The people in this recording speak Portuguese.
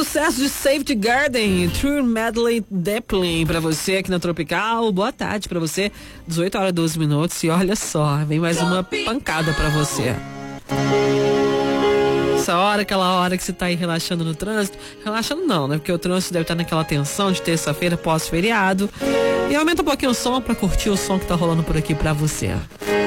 sucesso de Safety Garden, True Medley Zeppelin pra você aqui na Tropical. Boa tarde pra você, 18 horas e 12 minutos. E olha só, vem mais uma pancada pra você. Essa hora, aquela hora que você tá aí relaxando no trânsito. Relaxando não, né? Porque o trânsito deve estar naquela tensão de terça-feira pós-feriado. E aumenta um pouquinho o som pra curtir o som que tá rolando por aqui pra você.